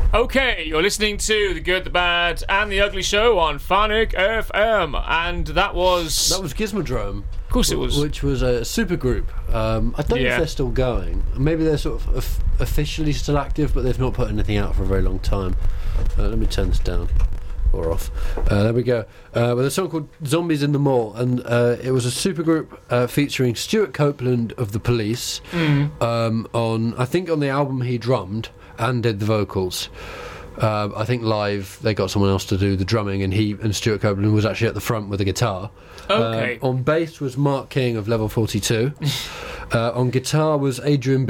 Okay, you're listening to The Good, The Bad and The Ugly Show on Phonic FM, and that was Gizmodrome. Of course it was. Which was a supergroup. I don't know if they're still going. Maybe they're sort of officially still active, but they've not put anything out for a very long time. Let me turn this down. Or off. There we go. With a song called Zombies in the Mall, and it was a supergroup featuring Stuart Copeland of The Police on the album he drummed and did the vocals. I think live they got someone else to do the drumming, and Stuart Copeland was actually at the front with a guitar. Okay. On bass was Mark King of Level 42. On guitar was Adrian